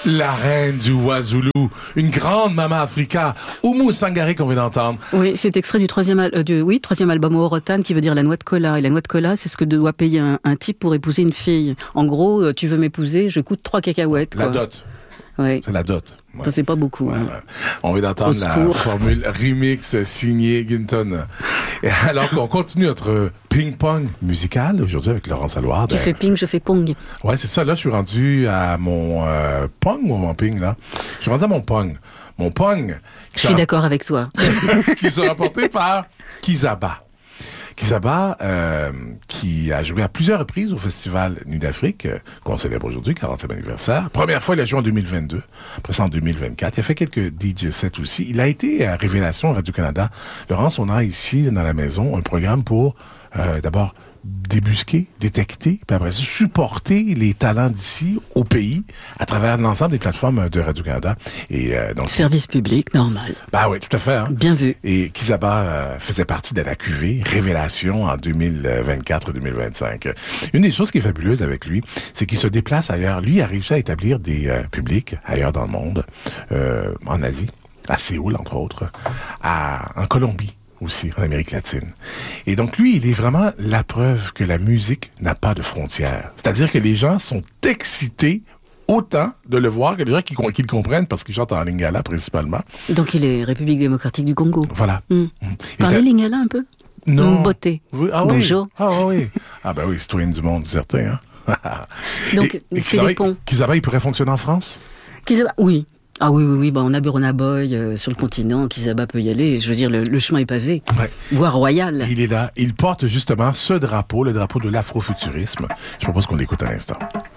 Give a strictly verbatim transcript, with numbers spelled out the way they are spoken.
La reine du Wazulu, une grande Mama Africa, Oumou Sangaré qu'on vient d'entendre. Oui, c'est extrait du troisième, al- euh, du, oui, troisième album Orotan qui veut dire la noix de cola. Et la noix de cola, c'est ce que doit payer un, un type pour épouser une fille. En gros, euh, tu veux m'épouser, je coûte trois cacahuètes. La quoi. dot. Oui. C'est la dot. Ouais. Ça, c'est pas beaucoup. Ouais, hein. ouais. On vient d'entendre la formule remix signée Ginton. Et alors qu'on continue notre ping-pong musical aujourd'hui avec Laurence Alouard. Tu fais ping, je fais pong. Ouais, c'est ça. Là, je suis rendu à mon euh, pong ou mon ping, là. Je suis rendu à mon pong. Mon pong. Je suis d'accord avec toi. Qui sera porté par Kizaba. Kizaba, euh, qui a joué à plusieurs reprises au Festival Nuit d'Afrique, euh, qu'on célèbre aujourd'hui, quarantième anniversaire. Première fois, il a joué en deux mille vingt-deux, après ça en deux mille vingt-quatre. Il a fait quelques D J sets aussi. Il a été à Révélation Radio-Canada. Laurence, on a ici, dans la maison, un programme pour, euh, d'abord, débusquer, détecter, puis après ça, supporter les talents d'ici au pays à travers l'ensemble des plateformes de Radio-Canada. Et euh, donc Service public, normal. Bah oui, tout à fait. Hein. Bien vu. Et Kizaba euh, faisait partie de la Q V Révélation en deux mille vingt-quatre deux mille vingt-cinq. Une des choses qui est fabuleuse avec lui, c'est qu'il se déplace ailleurs. Lui a réussi à établir des euh, publics ailleurs dans le monde, euh, en Asie, à Séoul entre autres, à, en Colombie aussi, en Amérique latine. Et donc, lui, il est vraiment la preuve que la musique n'a pas de frontières. C'est-à-dire que les gens sont excités autant de le voir que les gens qui, qui le comprennent parce qu'ils chantent en lingala, principalement. Donc, il est République démocratique du Congo. Voilà. Mmh. Mmh. Parlez lingala un peu? Non. Beauté. Oui, ah Bonjour. Oui. Ah oui. Ah ben oui, citoyen du monde, certain. Hein? Donc, et, et c'est des ponts. Kizaba, il pourrait fonctionner en France? Kizaba, oui. Ah oui, oui, oui, bah on a Burna Boy euh, sur le continent, Kizaba peut y aller, je veux dire, le, le chemin est pavé, ouais. voire royal. Il est là, il porte justement ce drapeau, le drapeau de l'afrofuturisme. Je propose qu'on l'écoute à l'instant.